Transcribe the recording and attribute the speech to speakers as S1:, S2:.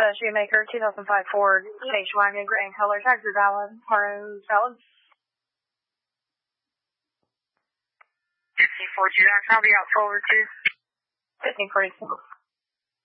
S1: Shoemaker, 2005 Ford, station wagon, gray in color, taxi valid, RO valid.
S2: 1542, I'll be out forward to
S1: 1542.